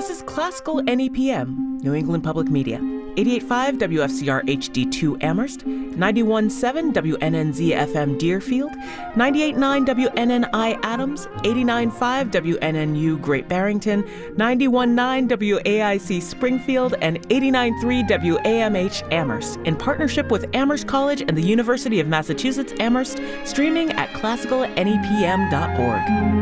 This is Classical NEPM, New England Public Media. 88.5 WFCR HD2 Amherst, 91.7 WNNZ FM Deerfield, 98.9 WNNI Adams, 89.5 WNNU Great Barrington, 91.9 WAIC Springfield, and 89.3 WAMH Amherst, in partnership with Amherst College and the University of Massachusetts Amherst, streaming at classicalnepm.org.